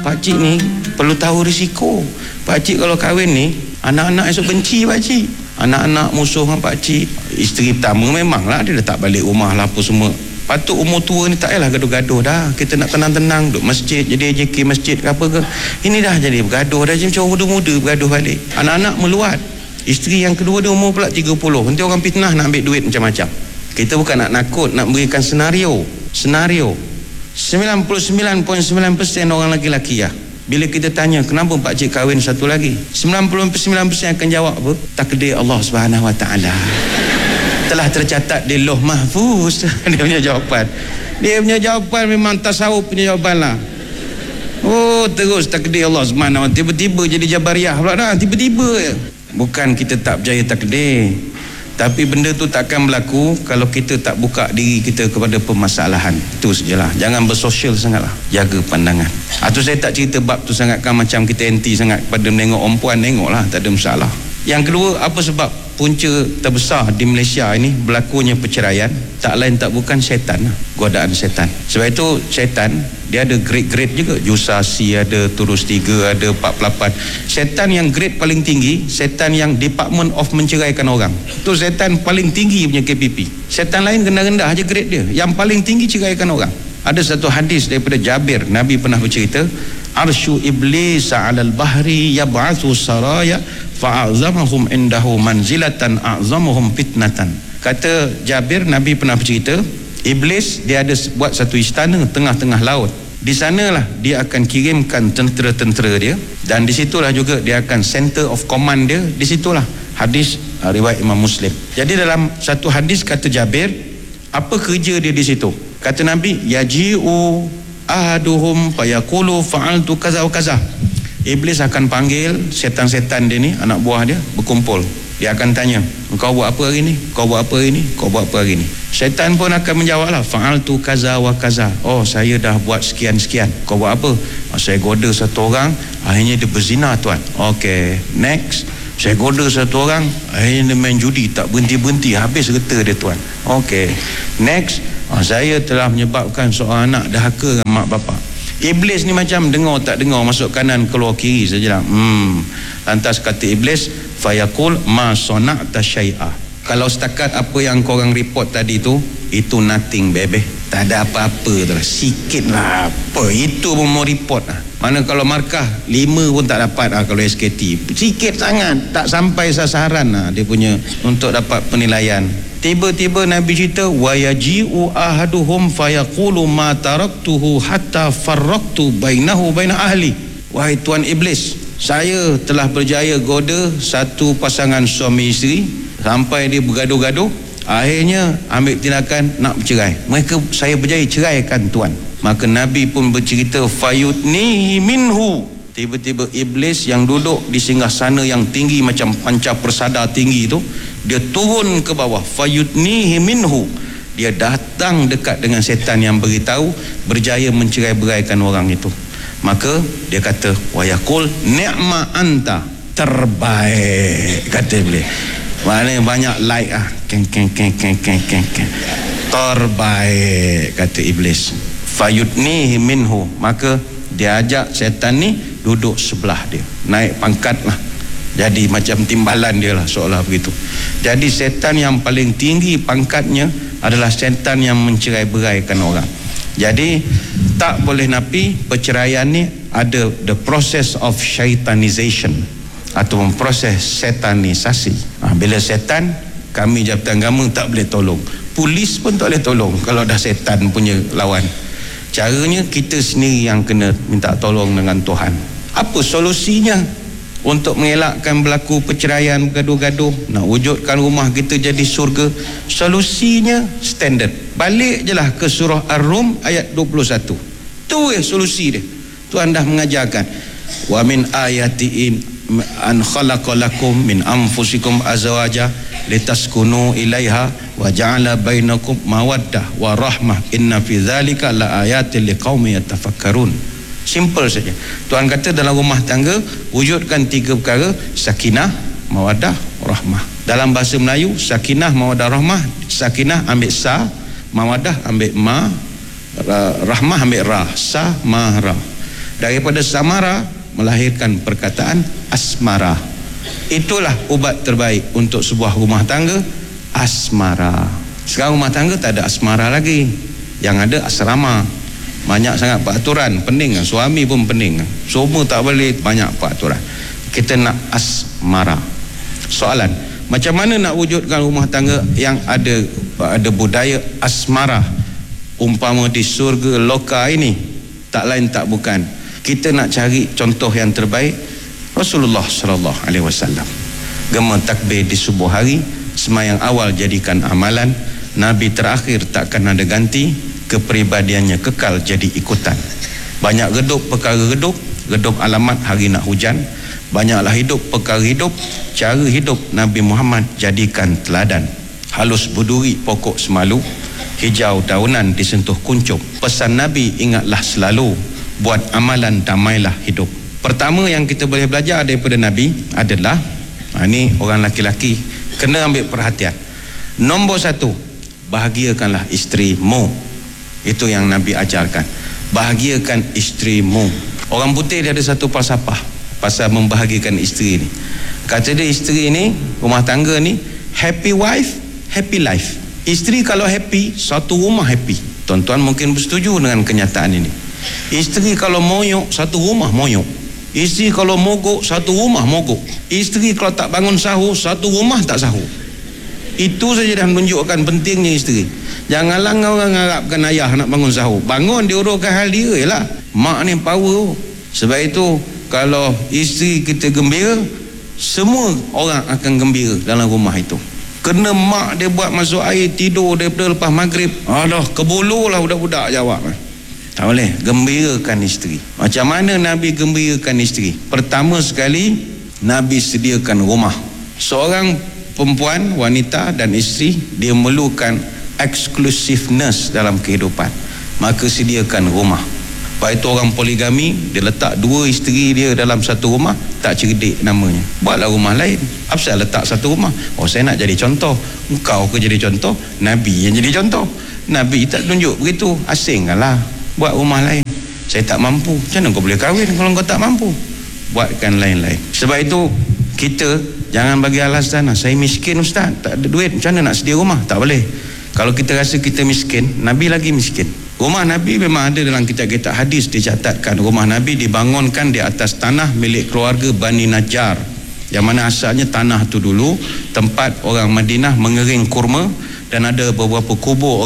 pakcik ni perlu tahu risiko. Pakcik kalau kahwin ni, anak-anak esok benci pakcik. Anak-anak musuh dengan pakcik. Isteri pertama memanglah dia dah tak balik rumah lah apa semua. Patut umur tua ni tak payahlah gaduh-gaduh dah. Kita nak tenang-tenang duduk masjid, jadi AJK masjid ke apa ke. Ini dah jadi bergaduh dah, macam muda-muda bergaduh balik. Anak-anak meluat. Isteri yang kedua dia umur pula 30. Nanti orang fitnah nak ambil duit macam-macam. Kita bukan nak nakut, nak berikan senario. 99.9% orang lelaki-lelaki lah. Bila kita tanya kenapa pakcik kahwin satu lagi, 99% akan jawab apa? Takdir Allah Subhanahu Wa Taala. Telah tercatat di Lauh Mahfuz. Dia punya jawapan. Dia punya jawapan memang tasawuf punya jawapan lah. Oh, terus takdir Allah Subhanahu Wa Taala. Tiba-tiba jadi Jabariyah pula dah. Tiba-tiba je. Bukan kita tak percaya takdir, tapi benda tu takkan berlaku kalau kita tak buka diri kita kepada permasalahan. Itu sajalah. Jangan bersosial sangatlah. Jaga pandangan. Atau saya tak cerita bab tu sangat kan macam kita anti sangat pada menengok orang puan, tengoklah, tak ada masalah. Yang kedua, apa sebab punca terbesar di Malaysia ini berlakunya perceraian? Tak lain tak bukan syaitan, godaan syaitan. Sebab itu syaitan dia ada grade-grade juga. Jusa C ada, Turus 3 ada, 48. Syaitan yang grade paling tinggi, syaitan yang Department of menceraikan orang. Itu syaitan paling tinggi punya KPP. Syaitan lain rendah-rendah aja grade dia. Yang paling tinggi ceraikan orang. Ada satu hadis daripada Jabir, Nabi pernah bercerita, arsyu iblis 'alal bahri yab'atsu saraya fa'azamahum indahu manzilatan a'zamuhum fitnatan. Kata Jabir, Nabi pernah bercerita, iblis dia ada buat satu istana tengah-tengah laut. Di sanalah dia akan kirimkan tentera-tentera dia, dan di situlah juga dia akan center of command dia. Di situlah. Hadis riwayat Imam Muslim. Jadi dalam satu hadis kata Jabir, apa kerja dia di situ? Kata Nabi, yaji'u ahaduhum fayaqulu fa'altu kaza wa kaza. Iblis akan panggil setan-setan dia ni, anak buah dia, berkumpul. Dia akan tanya, kau buat apa hari ni? Kau buat apa hari ni? Kau buat apa hari ni? Syaitan pun akan menjawablah, fa'altu kaza wa kaza. Oh, saya dah buat sekian-sekian. Kau buat apa? Saya goda satu orang, akhirnya dia berzina tuan. Okey, next. Saya goda satu orang, akhirnya dia main judi, tak berhenti-berhenti, habis reta dia tuan. Okey, next. Saya telah menyebabkan seorang anak dahaka dengan mak bapak. Iblis ni macam dengar tak dengar, masuk kanan keluar kiri sajalah. Lantas kata iblis, fayaqul ma sana'ta syai'a. Kalau setakat apa yang korang report tadi tu, itu nothing baby. Tak ada apa-apa tu lah. Sikit lah apa. Itu pun mau report lah. Mana kalau markah 5 pun tak dapat lah kalau SKT. Sikit sangat. Tak sampai sasaran lah dia punya untuk dapat penilaian. Tiba-tiba Nabi cerita, wa yaji'u ahaduhum fayaqulu ma taraktuhu hatta farraqtu bainahu baina ahli. Wahai tuan iblis, saya telah berjaya goda satu pasangan suami isteri sampai dia bergaduh-gaduh, akhirnya ambil tindakan nak bercerai. Saya berjaya ceraikan tuan. Maka Nabi pun bercerita, fayutnihi minhu. Tiba-tiba iblis yang duduk di singgasana yang tinggi macam panca persada tinggi tu, dia turun ke bawah, fayutnihi minhu. Dia datang dekat dengan setan yang beritahu, berjaya mencerai-beraikan orang itu. Maka dia kata, wa yaqul ni'ma anta, terbaik, kata iblis. Maknanya banyak like ah, keng. Terbaik, kata iblis. Fayutnihi minhu. Maka dia ajak setan ni duduk sebelah dia, naik pangkat lah, jadi macam timbalan dia lah, seolah begitu. Jadi setan yang paling tinggi pangkatnya adalah setan yang mencerai-beraikan orang. Jadi tak boleh nafi perceraian ni ada the process of shaitanization atau proses setanisasi. Bila setan, kami Jabatan Agama tak boleh tolong, polis pun tak boleh tolong kalau dah setan punya lawan. Caranya kita sendiri yang kena minta tolong dengan Tuhan. Apa solusinya untuk mengelakkan berlaku perceraian, gaduh-gaduh, nak wujudkan rumah kita jadi syurga? Solusinya standard, balik je lah ke surah Ar-Rum ayat 21. Tu solusi dia. Tuhan dah mengajarkan, wa min ayatin an khalaqalakum min anfusikum azwaja litaskunu ilaiha wa ja'ala bainakum mawaddah wa rahmah inna fi dzalika laayatil liqaumin yatafakkarun. Simple saja. Tuhan kata dalam rumah tangga wujudkan 3 perkara: sakinah, mawaddah, rahmah. Dalam bahasa Melayu, sakinah, mawaddah, rahmah, sakinah ambil sa, mawaddah ambil ma, rahmah ambil ra, sa, ma, ra. Daripada samara melahirkan perkataan asmara. Itulah ubat terbaik untuk sebuah rumah tangga, asmara. Sekarang rumah tangga tak ada asmara lagi, yang ada asrama. Banyak sangat peraturan, pening. Suami pun pening, semua tak boleh, banyak peraturan. Kita nak asmara. Soalan, macam mana nak wujudkan rumah tangga yang ada budaya asmara? Umpama di surga loka ini, tak lain tak bukan, kita nak cari contoh yang terbaik, Rasulullah sallallahu alaihi wasallam. Gema takbir di subuh hari, semayang awal jadikan amalan, Nabi terakhir takkan ada ganti, kepribadiannya kekal jadi ikutan. Banyak redup perkara redup alamat hari nak hujan. Banyaklah hidup perkara hidup, cara hidup Nabi Muhammad jadikan teladan. Halus berduri pokok semalu, hijau daunan disentuh kuncup. Pesan Nabi ingatlah selalu, buat amalan damailah hidup. Pertama yang kita boleh belajar daripada Nabi adalah, ini orang laki-laki kena ambil perhatian. Nombor 1, bahagiakanlah isterimu. Itu yang Nabi ajarkan, bahagiakan isterimu. Orang putih dia ada satu falsafah pasal membahagiakan isteri ni. Kata dia, isteri ni, rumah tangga ni, happy wife, happy life. Isteri kalau happy, satu rumah happy. Tuan-tuan mungkin bersetuju dengan kenyataan ini. Isteri kalau moyok, satu rumah moyok. Isteri kalau mogok, satu rumah mogok. Isteri kalau tak bangun sahur, satu rumah tak sahur. Itu saja dah menunjukkan pentingnya isteri. Janganlah orang harapkan ayah nak bangun sahur. Bangun, dia uruskan hal dia lah. Mak ni power. Sebab itu kalau isteri kita gembira, semua orang akan gembira dalam rumah itu. Kena mak dia buat masuk air, tidur daripada lepas maghrib, alah kebulu lah budak-budak jawab. Tak boleh. Gembirakan isteri. Macam mana Nabi gembirakan isteri? Pertama sekali, Nabi sediakan rumah. Seorang perempuan, wanita dan isteri, dia memerlukan exclusiveness dalam kehidupan, maka sediakan rumah. Lepas itu orang poligami, dia letak 2 isteri dia dalam satu rumah, tak cerdik namanya. Buatlah rumah lain. Apa saya letak satu rumah? Oh, saya nak jadi contoh. Engkau ke jadi contoh? Nabi yang jadi contoh. Nabi tak tunjuk begitu. Asingkanlah, buat rumah lain. Saya tak mampu. Macam mana kau boleh kahwin kalau kau tak mampu? Buatkan lain-lain. Sebab itu kita jangan bagi alasan, saya miskin ustaz, tak ada duit, macam mana nak sedia rumah? Tak boleh. Kalau kita rasa kita miskin, Nabi lagi miskin. Rumah Nabi memang ada dalam kitab-kitab hadis dicatatkan, rumah Nabi dibangunkan di atas tanah milik keluarga Bani Najjar, yang mana asalnya tanah tu dulu tempat orang Madinah mengering kurma, dan ada beberapa kubur